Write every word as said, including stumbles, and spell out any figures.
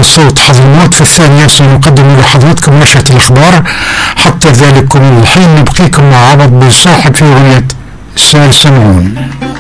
صوت حضرموت. في الثانية سنقدم لحضراتكم نشرة الأخبار. حتى ذلكم الحين نبقيكم مع عبد بن صاحب في أغنية سال سمعون.